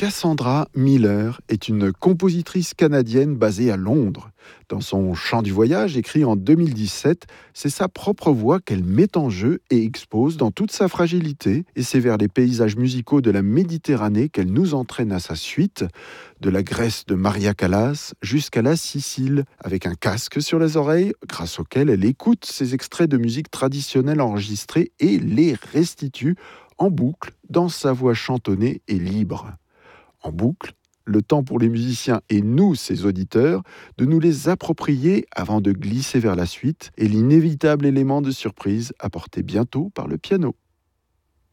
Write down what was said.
Cassandra Miller est une compositrice canadienne basée à Londres. Dans son Chant du voyage, écrit en 2017, c'est sa propre voix qu'elle met en jeu et expose dans toute sa fragilité. Et c'est vers les paysages musicaux de la Méditerranée qu'elle nous entraîne à sa suite, de la Grèce de Maria Callas jusqu'à la Sicile, avec un casque sur les oreilles, grâce auquel elle écoute ces extraits de musique traditionnelle enregistrés et les restitue en boucle dans sa voix chantonnée et libre. En boucle, le temps pour les musiciens et nous, ses auditeurs, de nous les approprier avant de glisser vers la suite et l'inévitable élément de surprise apporté bientôt par le piano.